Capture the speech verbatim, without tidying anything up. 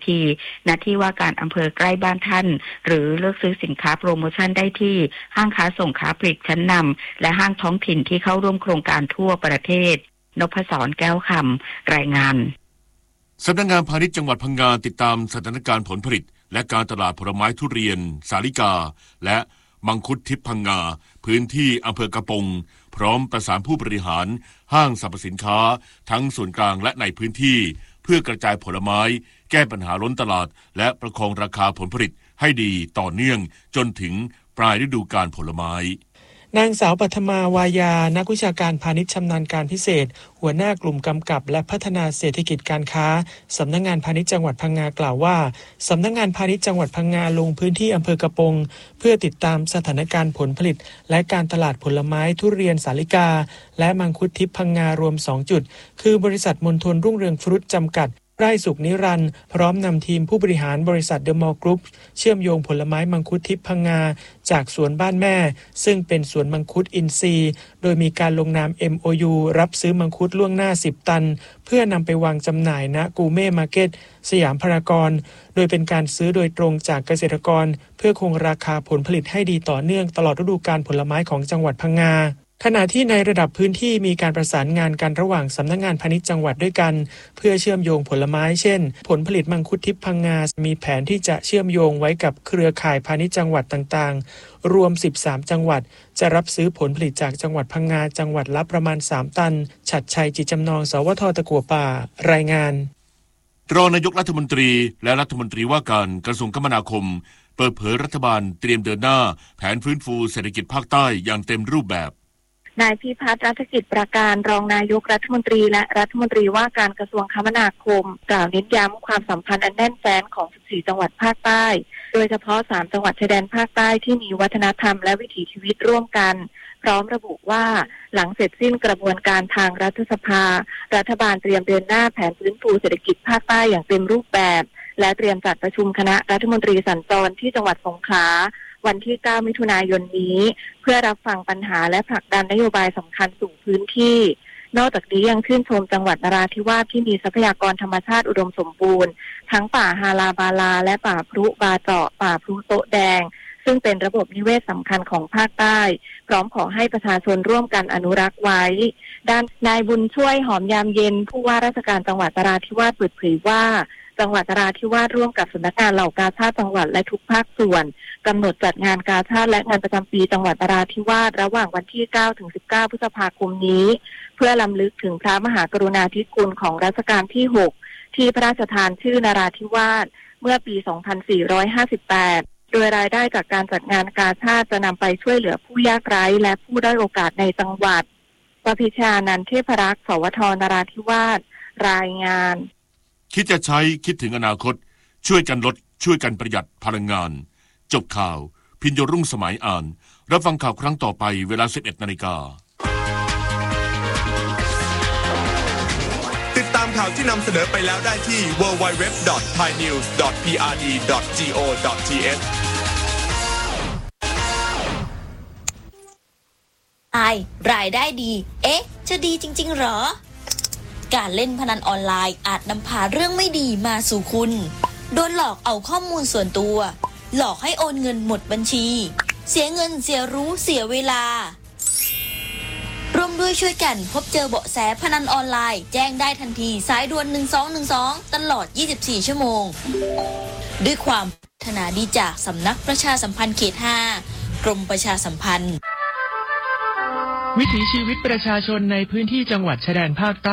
ทีณที่ว่าการอำเภอใกล้บ้านท่านหรือเลือกซื้อสินค้าโปรโมชั่นได้ที่ห้างค้าส่งค้าปลีกชั้นนำและห้างท้องถิ่นที่เข้าร่วมโครงการทั่วประเทศนพศรแก้วคำรายงานสำนักงานพาณิชย์จังหวัดพังงาติดตามสถานการณ์ผลผลิตและการตลาดผลไม้ทุเรียนสาลิกาและมังคุดทิพย์พังงาพื้นที่อำเภอกระปงพร้อมประสานผู้บริหารห้างสรรพสินค้าทั้งส่วนกลางและในพื้นที่เพื่อกระจายผลไม้แก้ปัญหาล้นตลาดและประคองราคาผลผลิตให้ดีต่อเนื่องจนถึงปลายฤดูกาลผลไม้นางสาวปัทมาวายานักวิชาการพาณิชย์ชำนาญการพิเศษหัวหน้ากลุ่มกำกับและพัฒนาเศรษฐกิจการค้าสำนักงานพาณิชย์จังหวัดพังงากล่าวว่าสำนักงานพาณิชย์จังหวัดพังงาลงพื้นที่อำเภอกระปงเพื่อติดตามสถานการณ์ผลผลิตและการตลาดผลไม้ทุเรียนสาลิกาและมังคุดทิพย์พังงารวมสองจุดคือบริษัทมณฑลรุ่งเรืองฟรุตจำกัดไร่สุขนิรันดร์พร้อมนำทีมผู้บริหารบริษัทเดอะมอลล์กรุ๊ปเชื่อมโยงผลไม้มังคุดทิพย์พังงาจากสวนบ้านแม่ซึ่งเป็นสวนมังคุดอินทรีย์โดยมีการลงนาม เอ็ม โอ ยู รับซื้อมังคุดล่วงหน้าสิบตันเพื่อนำไปวางจำหน่ายณกูเม่มาร์เก็ตสยามพารากอนโดยเป็นการซื้อโดยตรงจากเกษตรกรเพื่อคงราคาผลผลิตให้ดีต่อเนื่องตลอดฤดูกาลผลไม้ของจังหวัดพังงาขณะที่ในระดับพื้นที่มีการประสานงานกันระหว่างสำนักงานพาณิชย์จังหวัดด้วยกันเพื่อเชื่อมโยงผลไม้เช่นผลผลิตมังคุดทิพย์พังงามีแผนที่จะเชื่อมโยงไว้กับเครือข่ายพาณิชย์จังหวัดต่างๆรวมสิบสามจังหวัดจะรับซื้อผลผลิตจากจังหวัดพังงาจังหวัดละประมาณสามตันฉัตรชัยจิตจำนองสวทตะกั่วป่ารายงานรองนายกรัฐมนตรีและรัฐมนตรีว่าการกระทรวงคมนาคมเปิดเผยรัฐบาลเตรียมเดินหน้าแผนฟื้นฟูเศรษฐกิจภาคใต้อย่างเต็มรูปแบบนายพิพัฒน์รัฐกิจประการรองนายกรัฐมนตรีและรัฐมนตรีว่าการกระทรวงคมนาคมกล่าวเน้นย้ำความสัมพันธ์อันแน่นแฟ้นของสิบสี่จังหวัดภาคใต้โดยเฉพาะสามจังหวัดชายแดนภาคใต้ที่มีวัฒนธรรมและวิถีชีวิตร่วมกันพร้อมระบุว่าหลังเสร็จสิ้นกระบวนการทางรัฐสภารัฐบาลเตรียมเดินหน้าแผนฟื้นฟูเศรษฐกิจภาคใต้อย่างเต็มรูปแบบและเตรียมจัดประชุมคณะรัฐมนตรีสัญจรที่จังหวัดสงขลาวันที่เก้ามิถุนายนนี้เพื่อรับฟังปัญหาและผลักดันนโยบายสำคัญสู่พื้นที่นอกจากนี้ยังชื่นชมจังหวัดนราธิวาสที่มีทรัพยากรธรรมชาติอุดมสมบูรณ์ทั้งป่าฮาราบาลาและป่าพรุบาเจาะป่าพรุโตแดงซึ่งเป็นระบบนิเวศสำคัญของภาคใต้พร้อมขอให้ประชาชนร่วมกันอนุรักษ์ไว้ด้านนายบุญช่วยหอมยามเย็นผู้ว่าราชการจังหวัดนราธิวาสเปิดเผยว่าจังหวัดนราธิวาสร่วมกับสำนักงานเหล่ากาชาดจังหวัดและทุกภาคส่วนกำหนดจัดงานกาชาดและงานประจำปีจังหวัดนราธิวาสระหว่างวันที่เก้าถึงสิบเก้าพฤษภาคมนี้เพื่อรำลึกถึงพระมหากรุณาธิคุณของรัชกาลที่หกที่พระราชทานชื่อนราธิวาสเมื่อปีสองพันสี่ร้อยห้าสิบแปดโดยรายได้จากการจัดงานกาชาดจะนำไปช่วยเหลือผู้ยากไร้และผู้ด้อยโอกาสในจังหวัดปพิชานันท์เทพรักษ์สวทนราธิวาสรายงานคิดจะใช้คิดถึงอนาคตช่วยกันลดช่วยกันประหยัดพลังงานจบข่าวพิญโยรุ่งสมัยอ่านรับฟังข่าวครั้งต่อไปเวลา สิบเอ็ดนาฬิกาติดตามข่าวที่นำเสนอไปแล้วได้ที่ ดับเบิลยู ดับเบิลยู ดับเบิลยู ดอท ไทยนิวส์ ดอท พี อาร์ ดี ดอท จี โอ ดอท ที เอชอายรายได้ดีเอ๊ะจะดีจริงๆหรอการเล่นพนันออนไลน์อาจนำพาเรื่องไม่ดีมาสู่คุณโดนหลอกเอาข้อมูลส่วนตัวหลอกให้โอนเงินหมดบัญชีเสียเงินเสียรู้เสียเวลาร่วมด้วยช่วยกันพบเจอเบาะแสพนันออนไลน์แจ้งได้ทันทีสายด่วนหนึ่งสองหนึ่งสองตลอดยี่สิบสี่ชั่วโมงด้วยความปรารถนาดีจากสำนักประชาสัมพันธ์เขตห้ากรมประชาสัมพันธ์วิถีชีวิตประชาชนในพื้นที่จังหวัดชายแดนภาคใต้